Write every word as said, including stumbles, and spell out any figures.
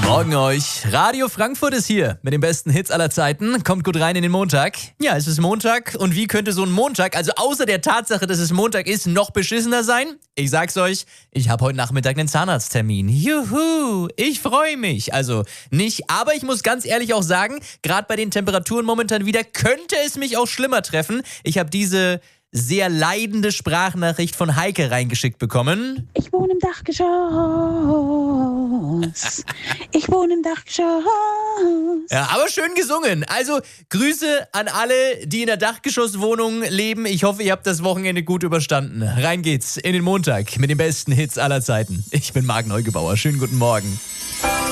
Morgen euch. Radio Frankfurt ist hier mit den besten Hits aller Zeiten. Kommt gut rein in den Montag. Ja, es ist Montag und wie könnte so ein Montag, also außer der Tatsache, dass es Montag ist, noch beschissener sein? Ich sag's euch, ich habe heute Nachmittag einen Zahnarzttermin. Juhu, ich freue mich. Also nicht, aber ich muss ganz ehrlich auch sagen, gerade bei den Temperaturen momentan wieder, könnte es mich auch schlimmer treffen. Ich habe diese sehr leidende Sprachnachricht von Heike reingeschickt bekommen. Ich wohne im Dachgeschoss. Ich wohne im Dachgeschoss. Ja, aber schön gesungen. Also Grüße an alle, die in der Dachgeschosswohnung leben. Ich hoffe, ihr habt das Wochenende gut überstanden. Rein geht's in den Montag mit den besten Hits aller Zeiten. Ich bin Marc Neugebauer. Schönen guten Morgen.